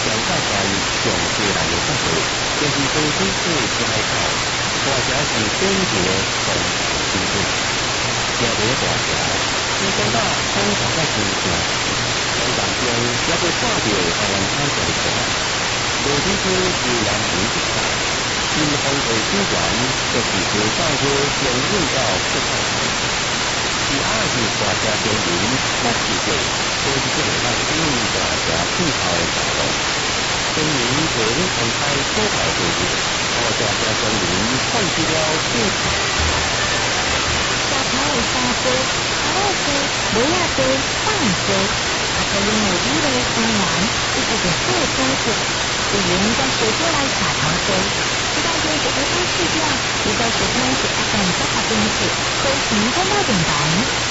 上大山上西南的角度，就是高水库出海口，或者是顶级的东海水库。城无大桥，只讲到通常在新城，东南边也会看到台湾海峡的船。高水库是南门一带，因风水水源就是由大河相运到出海口。其二是大家经营那是对，都是这个让经营大家配套的道路。经营可以分开多条路线，或大家经营放弃了配套。 小桥有沙坡，桥路多，尾仔多，放多，也可以用鱼类安然，一直就做多做。有人在学过来卡头多，这当中是 AI 试掉，也在学开始按照发电器，可以成功到点白。